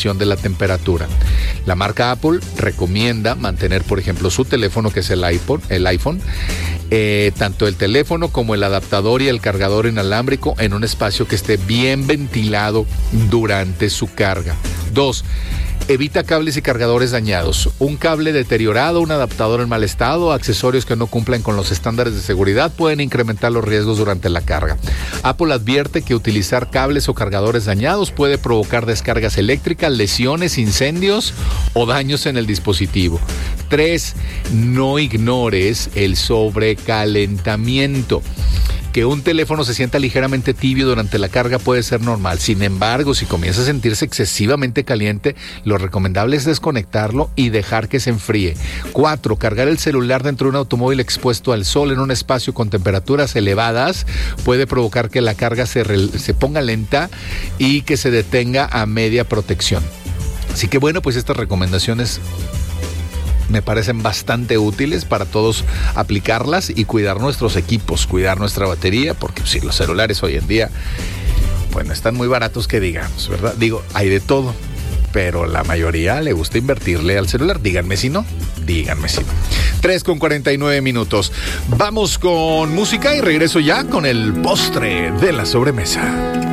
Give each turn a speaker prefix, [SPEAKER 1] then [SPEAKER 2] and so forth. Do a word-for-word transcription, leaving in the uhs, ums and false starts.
[SPEAKER 1] de la temperatura. La marca Apple recomienda mantener, por ejemplo, su teléfono, que es el iPhone, el iPhone, eh, tanto el teléfono como el adaptador y el cargador inalámbrico en un espacio que esté bien ventilado durante su carga. Dos, evita cables y cargadores dañados. Un cable deteriorado, un adaptador en mal estado, accesorios que no cumplen con los estándares de seguridad pueden incrementar los riesgos durante la carga. Apple advierte que utilizar cables o cargadores dañados puede provocar descargas eléctricas, lesiones, incendios o daños en el dispositivo. Tres, no ignores el sobrecalentamiento. Que un teléfono se sienta ligeramente tibio durante la carga puede ser normal. Sin embargo, si comienza a sentirse excesivamente caliente, lo recomendable es desconectarlo y dejar que se enfríe. Cuatro, cargar el celular dentro de un automóvil expuesto al sol en un espacio con temperaturas elevadas puede provocar que la carga se, re, se ponga lenta y que se detenga a media protección. Así que bueno, pues estas recomendaciones me parecen bastante útiles para todos aplicarlas y cuidar nuestros equipos, cuidar nuestra batería, porque sí, los celulares hoy en día, bueno, están muy baratos que digamos, ¿verdad? Digo, hay de todo, pero la mayoría le gusta invertirle al celular. Díganme si no, díganme si no. tres con cuarenta y nueve minutos. Vamos con música y regreso ya con el postre de la sobremesa.